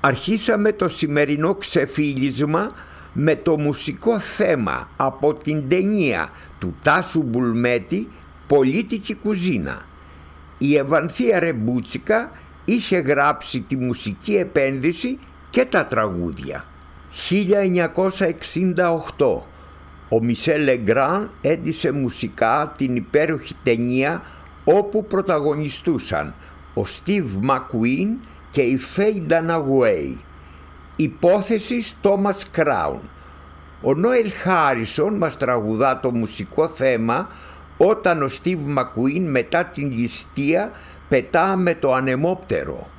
Αρχίσαμε το σημερινό ξεφύλισμα με το μουσικό θέμα από την ταινία του Τάσου Μπουλμέτη «Πολίτικη κουζίνα». Η Ευανθία Ρεμπούτσικα είχε γράψει τη μουσική επένδυση και τα τραγούδια. 1968 ο Μισελ Λεγκράν έντυσε μουσικά την υπέροχη ταινία όπου πρωταγωνιστούσαν ο Στίβ Μακουίν και η Φέι Νταναγουέι. Υπόθεσης Τόμας Κράουν. Ο Νόελ Χάρισον μας τραγουδά το μουσικό θέμα όταν ο Στίβ Μακουίν μετά την ληστεία πετά με το ανεμόπτερο.